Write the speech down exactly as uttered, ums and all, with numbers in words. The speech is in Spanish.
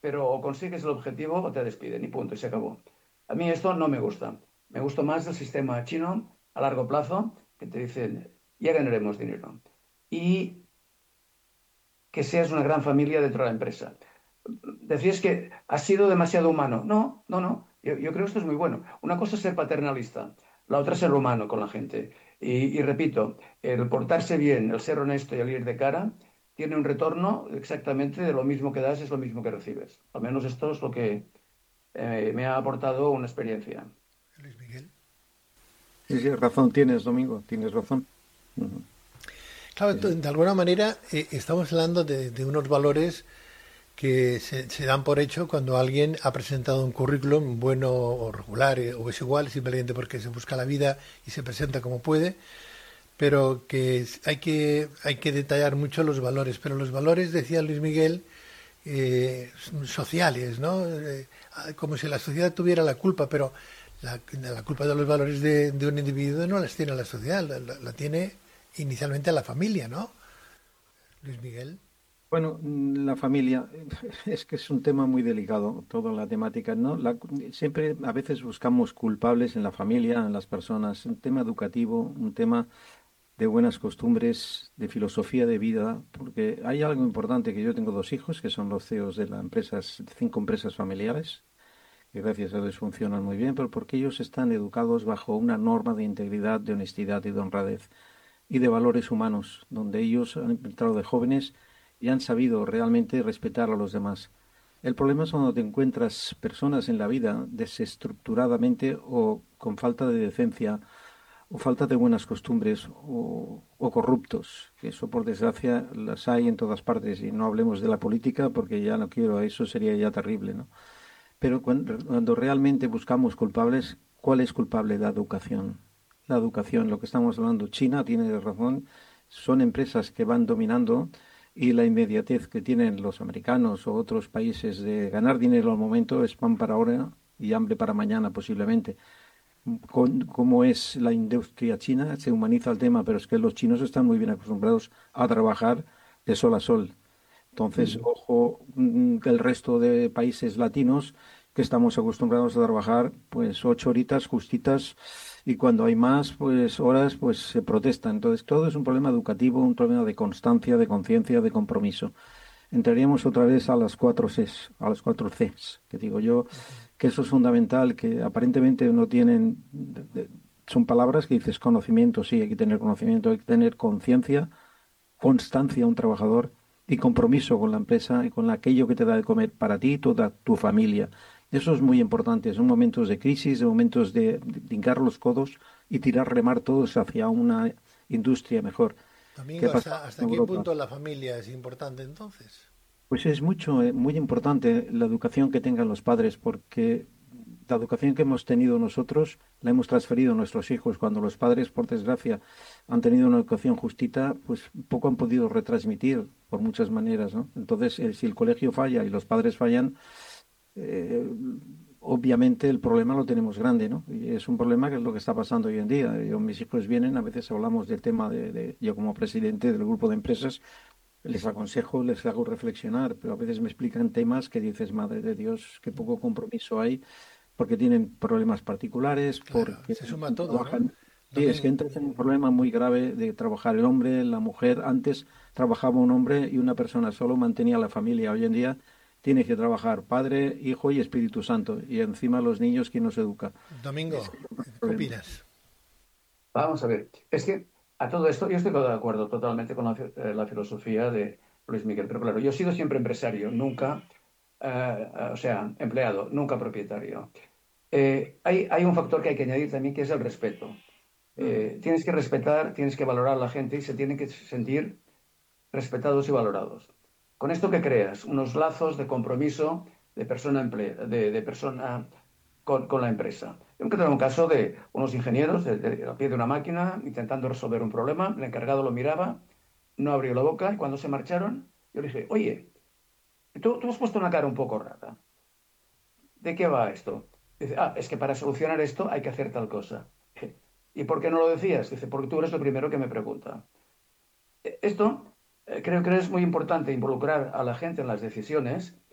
pero o consigues el objetivo o te despiden y punto, y se acabó. A mí esto no me gusta. Me gusta más el sistema chino a largo plazo, que te dicen, ya ganaremos dinero. Y que seas una gran familia dentro de la empresa. Decías que has sido demasiado humano. No, no, no. Yo, yo creo que esto es muy bueno. Una cosa es ser paternalista, la otra es ser humano con la gente. Y, y repito, el portarse bien, el ser honesto y el ir de cara, tiene un retorno exactamente de lo mismo que das, es lo mismo que recibes. Al menos esto es lo que eh, me ha aportado una experiencia. Luis Miguel. Sí, sí, razón tienes, Domingo, tienes razón. Ujú. Claro, Sí, to- sí. de alguna manera eh, estamos hablando de, de unos valores que se, se dan por hecho cuando alguien ha presentado un currículum bueno o regular eh, o es igual, simplemente porque se busca la vida y se presenta como puede, pero que es- hay que, hay que detallar mucho los valores. Pero los valores, decía Luis Miguel, eh, sociales, ¿no? Eh, como si la sociedad tuviera la culpa, pero la, la culpa de los valores de, de un individuo no las tiene la sociedad, la, la- la tiene inicialmente la familia, ¿no? Luis Miguel. Bueno, mm, la familia, es que es un tema muy delicado, toda la temática, ¿no? La- siempre a veces buscamos culpables en la familia, en las personas, un tema educativo, un tema de buenas costumbres, de filosofía de vida, porque hay algo importante, que yo tengo dos hijos que son los C E Os de las empresas, cinco empresas familiares, que gracias a Dios funcionan muy bien, pero porque ellos están educados bajo una norma de integridad, de honestidad y de honradez y de valores humanos, donde ellos han entrado de jóvenes y han sabido realmente respetar a los demás. El problema es cuando te encuentras personas en la vida desestructuradamente o con falta de decencia o falta de buenas costumbres o, o corruptos, que eso por desgracia las hay en todas partes y no hablemos de la política porque ya no quiero, eso sería ya terrible, ¿no? Pero cuando, cuando realmente buscamos culpables, ¿cuál es culpable? La educación. La educación, lo que estamos hablando, China tiene razón, son empresas que van dominando y la inmediatez que tienen los americanos o otros países de ganar dinero al momento es pan para ahora y hambre para mañana posiblemente. Con, como es la industria china, se humaniza el tema, pero es que los chinos están muy bien acostumbrados a trabajar de sol a sol. Entonces, Mm. ojo, mm, que el resto de países latinos que estamos acostumbrados a trabajar, pues ocho horitas justitas y cuando hay más, pues horas, pues se protesta. Entonces, todo es un problema educativo, un problema de constancia, de conciencia, de compromiso. Entraríamos otra vez a las cuatro Cs, a las cuatro Cs, que digo yo, que eso es fundamental, que aparentemente no tienen, de- de- son palabras que dices conocimiento, sí, hay que tener conocimiento, hay que tener conciencia, constancia a un trabajador y compromiso con la empresa y con aquello que te da de comer para ti y toda tu familia. Eso es muy importante. Son momentos de crisis, de momentos de, de hincar los codos y tirar remar todos hacia una industria mejor. ¿Qué Domingo, pasa ¿hasta, hasta en qué Europa? punto la familia es importante entonces? Pues es mucho, eh, muy importante la educación que tengan los padres, porque la educación que hemos tenido nosotros la hemos transferido a nuestros hijos. Cuando los padres, por desgracia, han tenido una educación justita, pues poco han podido retransmitir por muchas maneras, ¿no? Entonces, eh, si el colegio falla y los padres fallan, eh, obviamente el problema lo tenemos grande, ¿no? Y es un problema que es lo que está pasando hoy en día. Yo, mis hijos vienen, a veces hablamos del tema de, de- yo como presidente del grupo de empresas, les aconsejo, les hago reflexionar, pero a veces me explican temas que dices, madre de Dios, qué poco compromiso hay, porque tienen problemas particulares, Claro, porque se suma todo, ¿no? trabajan. Sí, es que Domingo, entras en un problema muy grave de trabajar el hombre, la mujer. Antes trabajaba un hombre y una persona solo mantenía la familia. Hoy en día tiene que trabajar padre, hijo y Espíritu Santo. Y encima los niños, ¿quién los educa? Es Domingo, que es un ¿qué problema. opinas? Vamos a ver, es que a todo esto yo estoy de acuerdo totalmente con la, fi- eh, la filosofía de Luis Miguel, pero claro, yo he sido siempre empresario, nunca, eh, eh, o sea, empleado, nunca propietario. Eh, hay, hay un factor que hay que añadir también, que es el respeto. Ujú. Eh, tienes que respetar, tienes que valorar a la gente y se tienen que sentir respetados y valorados. Con esto que creas unos lazos de compromiso de persona, emple- de, de persona con, con, la empresa. Yo encontré un caso de unos ingenieros de, de, a pie de una máquina intentando resolver un problema. El encargado lo miraba, no abrió la boca y cuando se marcharon, yo le dije, oye, tú, tú has puesto una cara un poco rara. ¿De qué va esto? Dice, ah, es que para solucionar esto hay que hacer tal cosa. ¿Y por qué no lo decías? Dice, porque tú eres lo primero que me pregunta. Esto eh, creo que es muy importante involucrar a la gente en las decisiones